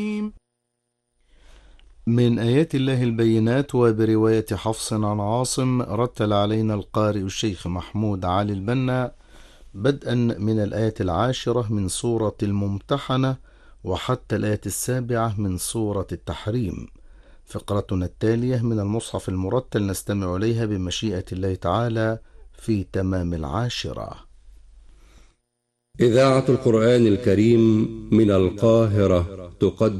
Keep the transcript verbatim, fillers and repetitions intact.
من آيات الله البينات وبرواية حفص عن عاصم رتل علينا القارئ الشيخ محمود علي البنا بدءا من الآية العاشرة من سورة الممتحنة وحتى الآية السابعة من سورة التحريم. فقرتنا التالية من المصحف المرتل نستمع إليها بمشيئة الله تعالى في تمام العاشرة. إذاعة القرآن الكريم من القاهرة تقدم